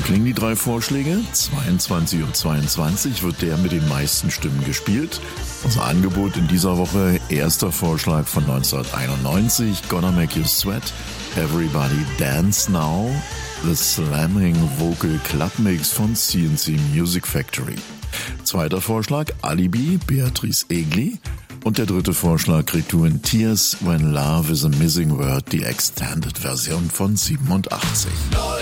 klingen die 3 Vorschläge. 22:22 wird der mit den meisten Stimmen gespielt. Unser Angebot in dieser Woche: erster Vorschlag von 1991, Gonna Make You Sweat, Everybody Dance Now, The Slamming Vocal Club Mix von C&C Music Factory. Zweiter Vorschlag, Alibi, Beatrice Egli. Und der dritte Vorschlag, Return in Tears, When Love is a Missing Word, die Extended Version von 87.